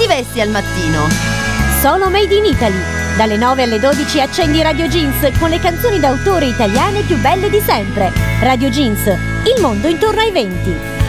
ti vesti al mattino? Solo Made in Italy. Dalle 9 alle 12 accendi Radio Jeans con le canzoni d'autore italiane più belle di sempre. Radio Jeans, il mondo intorno ai venti.